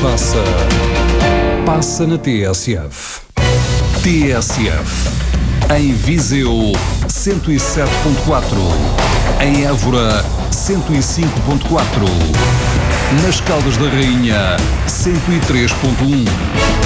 passa na TSF. TSF. Em Viseu, 107.4. Em Évora, 105.4. Nas Caldas da Rainha, 103.1.